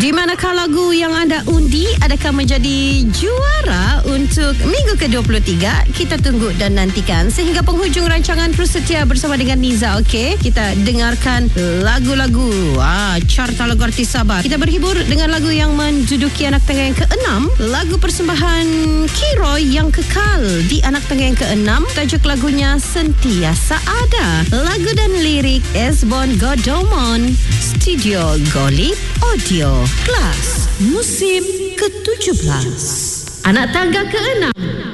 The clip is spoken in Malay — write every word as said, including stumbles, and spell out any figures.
Di manakah lagu yang anda undi adakah menjadi juara untuk minggu ke dua puluh tiga? Kita tunggu dan nantikan sehingga penghujung rancangan. Terus setia bersama dengan Niza, okey? Kita dengarkan lagu-lagu ah, carta lagu artis Sabah. Kita berhibur dengan lagu yang menduduki anak tangga yang keenam, lagu persembahan Kiroy yang kekal di anak tangga yang keenam. Tajuk lagunya Sentiasa Ada. Lagu dan lirik Esbon Godomon. Studio Golip Audio Kelas musim ke tujuh belas. Anak tangga keenam.